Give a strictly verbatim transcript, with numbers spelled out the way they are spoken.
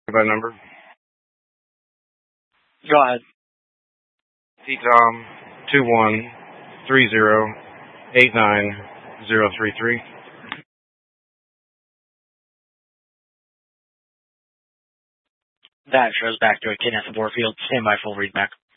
By number. Go ahead. T Tom two one three zero eight nine zero three three. That shows back to a Kenneth Warfield. Stand by full readback.